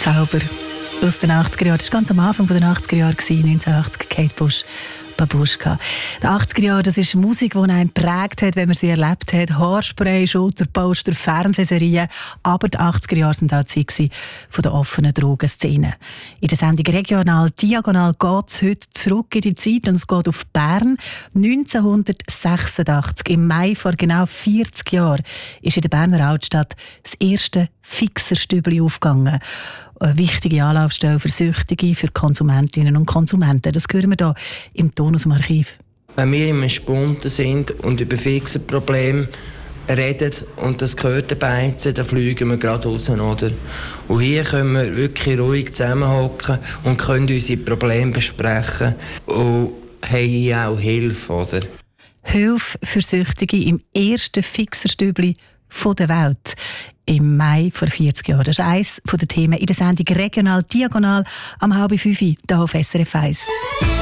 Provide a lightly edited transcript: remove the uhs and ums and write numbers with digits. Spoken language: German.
Zauber aus den 80er Jahren. Das war ganz am Anfang der 80er Jahre, 1980, Kate Bush. Babuschka. Die 80er Jahre, das ist Musik, die einen geprägt hat, wenn man sie erlebt hat. Haarspray, Schulterposter, Fernsehserien. Aber die 80er Jahre waren auch die Zeit von der offenen Drogenszene. In der Sendung «Regional Diagonal» geht es heute zurück in die Zeit und es geht auf Bern. 1986, im Mai vor genau 40 Jahren, ist in der Berner Altstadt das erste Fixerstübli aufgegangen. Eine wichtige Anlaufstelle für Süchtige, für Konsumentinnen und Konsumenten. Das hören wir hier im Ton aus dem Archiv. Wenn wir im Spunten sind und über Fixerprobleme reden und das gehört dabei, dann fliegen wir gerade raus, oder? Und hier können wir wirklich ruhig zusammenhocken und können unsere Probleme besprechen und haben hier auch Hilfe, oder? Hilfe für Süchtige im ersten Fixerstübli der Welt. Im Mai vor 40 Jahren. Das ist eines der Themen in der Sendung «Regional Diagonal» am 4:30 hier auf SRF 1.